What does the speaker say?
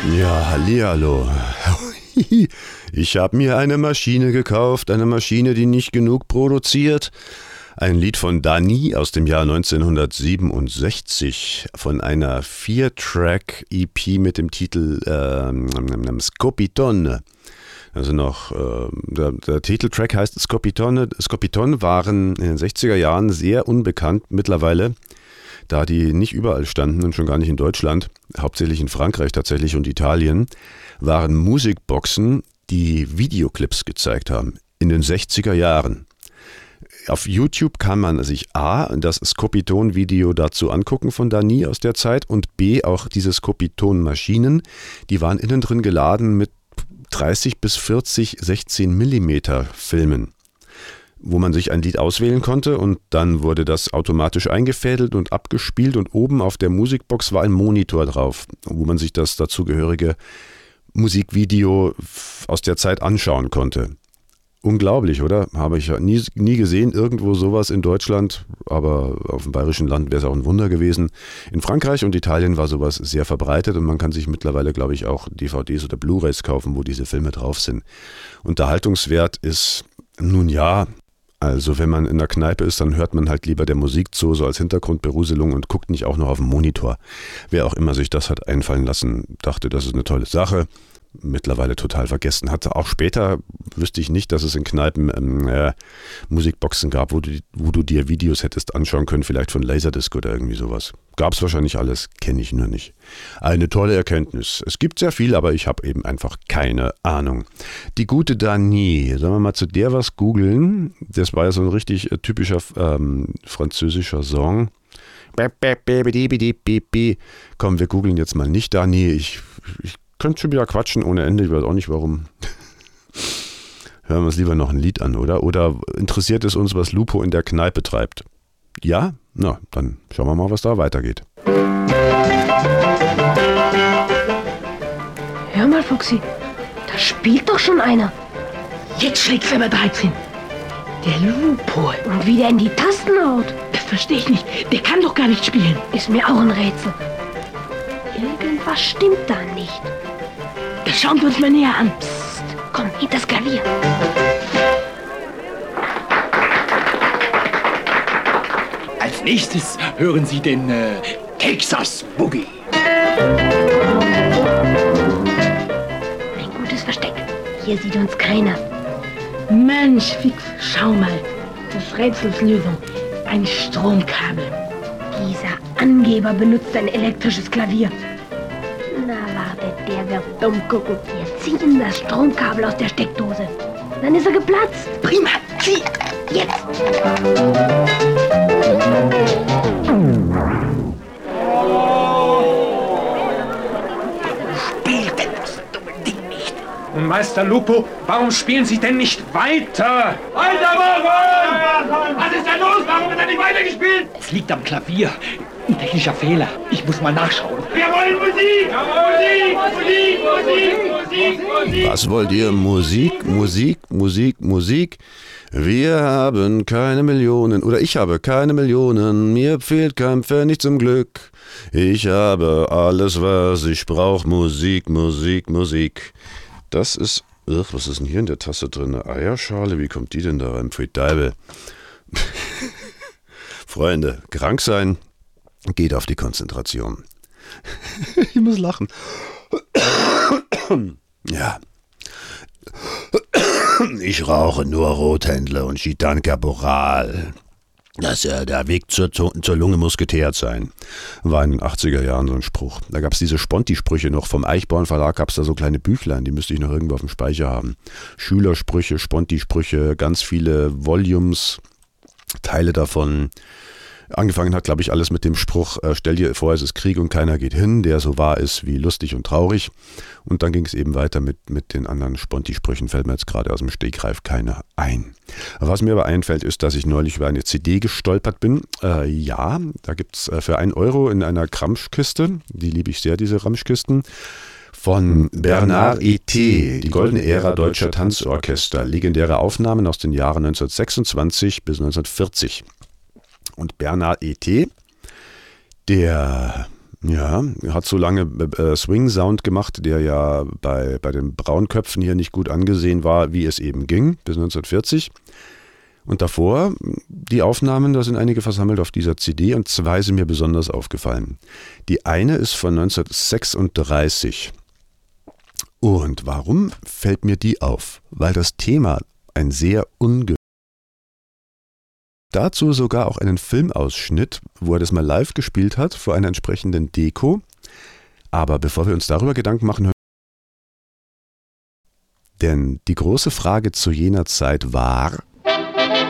Ja, hallihallo. Ich habe mir eine Maschine gekauft, eine Maschine, die nicht genug produziert. Ein Lied von Dani aus dem Jahr 1967 von einer 4-Track-EP mit dem Titel Scopitone. Also noch, der Titeltrack heißt Scopitone. Scopitone waren in den 60er Jahren sehr unbekannt mittlerweile, da die nicht überall standen und schon gar nicht in Deutschland, hauptsächlich in Frankreich tatsächlich und Italien, waren Musikboxen, die Videoclips gezeigt haben in den 60er Jahren. Auf YouTube kann man sich A, das Scopitone-Video dazu angucken von Dani aus der Zeit und B, auch diese Scopitone-Maschinen, die waren innen drin geladen mit 30 bis 40 16mm Filmen, wo man sich ein Lied auswählen konnte und dann wurde das automatisch eingefädelt und abgespielt und oben auf der Musikbox war ein Monitor drauf, wo man sich das dazugehörige Musikvideo aus der Zeit anschauen konnte. Unglaublich, oder? Habe ich ja nie gesehen, irgendwo sowas in Deutschland, aber auf dem bayerischen Land wäre es auch ein Wunder gewesen. In Frankreich und Italien war sowas sehr verbreitet und man kann sich mittlerweile, glaube ich, auch DVDs oder Blu-rays kaufen, wo diese Filme drauf sind. Unterhaltungswert ist, nun ja, also wenn man in der Kneipe ist, dann hört man halt lieber der Musik zu, so als Hintergrundberuselung und guckt nicht auch noch auf den Monitor. Wer auch immer sich das hat einfallen lassen, dachte, das ist eine tolle Sache. Mittlerweile total vergessen. Hatte auch später, wüsste ich nicht, dass es in Kneipen Musikboxen gab, wo du dir Videos hättest anschauen können, vielleicht von Laserdisc oder irgendwie sowas. Gab es wahrscheinlich alles, kenne ich nur nicht. Eine tolle Erkenntnis. Es gibt sehr viel, aber ich habe eben einfach keine Ahnung. Die gute Dani, sollen wir mal zu der was googeln? Das war ja so ein richtig typischer französischer Song. Komm, wir googeln jetzt mal nicht Dani. Ich könnte schon wieder quatschen ohne Ende, ich weiß auch nicht warum. Hören wir uns lieber noch ein Lied an, oder? Oder interessiert es uns, was Lupo in der Kneipe treibt? Ja? Na, dann schauen wir mal, was da weitergeht. Hör mal, Fuchsi, da spielt doch schon einer. Jetzt schlägt's aber 13. Der Lupo. Und wie der in die Tasten haut. Das verstehe ich nicht. Der kann doch gar nicht spielen. Ist mir auch ein Rätsel. Irgendwas stimmt da nicht. Das schauen wir uns mal näher an. Psst, komm, hinter das Klavier. Als nächstes hören Sie den Texas Boogie. Ein gutes Versteck. Hier sieht uns keiner. Mensch, Fix, schau mal. Das Rätsels Lösung. Ein Stromkabel. Dieser Angeber benutzt ein elektrisches Klavier. Na warte, der wird dumm gucken. Wir ziehen das Stromkabel aus der Steckdose. Dann ist er geplatzt. Prima, zieh! Jetzt! Spielt denn das dumme Ding nicht? Meister Lupo, warum spielen Sie denn nicht weiter? Weitermachen! Was ist denn los? Warum wird er nicht weitergespielt? Es liegt am Klavier. Ein technischer Fehler. Ich muss mal nachschauen. Wir wollen Musik! Musik! Was wollt ihr? Musik? Wir haben keine Millionen, oder ich habe keine Millionen, mir fehlt kein Pfennig zum Glück. Ich habe alles, was ich brauche, Musik. Das ist, was ist denn hier in der Tasse drin? Eine Eierschale, wie kommt die denn da rein? Pfui Deibel. Freunde, krank sein geht auf die Konzentration. Ich muss lachen. Ja. Ich rauche nur Rothändler und Gitan Caporal. Der Weg zur Lunge muss geteert sein. War in den 80er Jahren so ein Spruch. Da gab es diese Sponti-Sprüche noch. Vom Eichborn Verlag gab es da so kleine Büchlein, die müsste ich noch irgendwo auf dem Speicher haben. Schülersprüche, Sponti-Sprüche, ganz viele Volumes, Teile davon. Angefangen hat, glaube ich, alles mit dem Spruch, stell dir vor, es ist Krieg und keiner geht hin, der so wahr ist wie lustig und traurig. Und dann ging es eben weiter mit den anderen Sponti-Sprüchen, fällt mir jetzt gerade aus dem Stegreif keiner ein. Was mir aber einfällt, ist, dass ich neulich über eine CD gestolpert bin. Ja, da gibt es für 1 Euro in einer Ramschkiste, die liebe ich sehr, diese Ramschkisten, von Bernard E.T., die goldene Ära deutscher Tanzorchester, legendäre Aufnahmen aus den Jahren 1926 bis 1940. Und Bernard E.T., der Ja, hat so lange Swing-Sound gemacht, der ja bei den Braunköpfen hier nicht gut angesehen war, wie es eben ging, bis 1940. Und davor, die Aufnahmen, da sind einige versammelt auf dieser CD und 2 sind mir besonders aufgefallen. Die eine ist von 1936. Und warum fällt mir die auf? Weil das Thema ein sehr ungewöhnliches. Dazu sogar auch einen Filmausschnitt, wo er das mal live gespielt hat, vor einer entsprechenden Deko. Aber bevor wir uns darüber Gedanken machen, denn die große Frage zu jener Zeit war,